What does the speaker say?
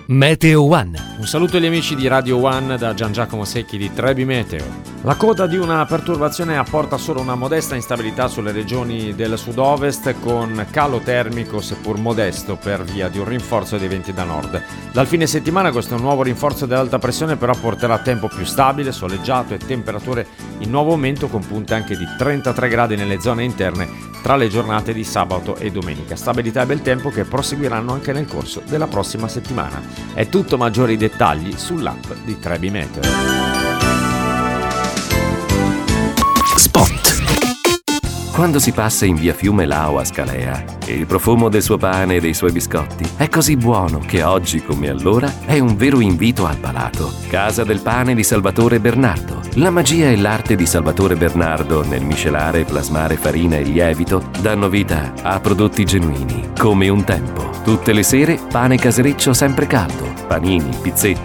Meteo One. Un saluto agli amici di Radio One da Gian Giacomo Secchi di Trebi Meteo. La coda di una perturbazione apporta solo una modesta instabilità sulle regioni del sud-ovest, con calo termico seppur modesto per via di un rinforzo dei venti da nord. Dal fine settimana questo nuovo rinforzo dell'alta pressione però porterà tempo più stabile, soleggiato e temperature in nuovo aumento, con punte anche di 33 gradi nelle zone interne tra le giornate di sabato e domenica. Stabilità e bel tempo che proseguiranno anche nel corso della prossima settimana. È tutto, maggiori dettagli sull'app di Trebi Meteo. Spot. Quando si passa in via Fiume Lao a Scalea, il profumo del suo pane e dei suoi biscotti è così buono che oggi come allora è un vero invito al palato. Casa del pane di Salvatore Bernardo. La magia e l'arte di Salvatore Bernardo nel miscelare e plasmare farina e lievito danno vita a prodotti genuini, come un tempo. Tutte le sere pane casereccio sempre caldo, panini, pizzetti,